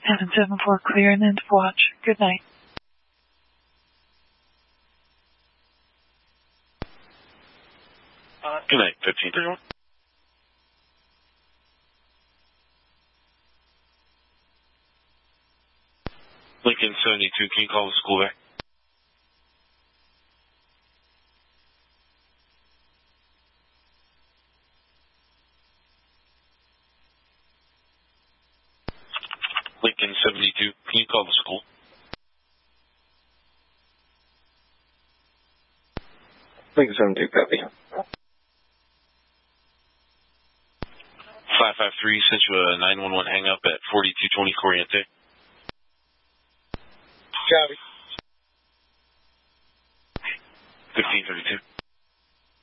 Heaven 7-4, clear and end of watch. Good night. Good night, 1531. Lincoln 72, can you call the school back? Lincoln 72, can you call the school? Lincoln 72, copy. 553 sent you a 911 hang up at 4220 Corriente. Copy. 1532.